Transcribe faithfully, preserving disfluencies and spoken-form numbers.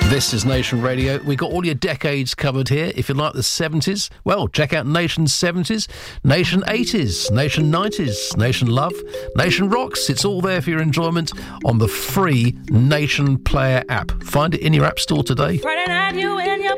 This is Nation Radio. We got all your decades covered here. If you like the seventies, well, check out Nation seventies, Nation eighties, Nation nineties, Nation Love, Nation Rocks. It's all there for your enjoyment on the free Nation Player app. Find it in your app store today. Friday night, you and your